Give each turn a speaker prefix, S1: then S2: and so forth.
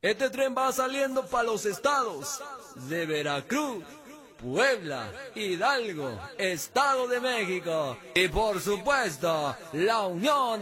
S1: Este tren va saliendo para los estados de Veracruz, Puebla, Hidalgo, Estado de México y por supuesto, la Unión